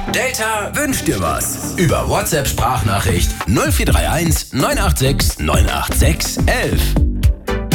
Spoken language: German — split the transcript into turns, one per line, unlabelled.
Delta wünscht dir was. Über WhatsApp Sprachnachricht 0431 986 986 11.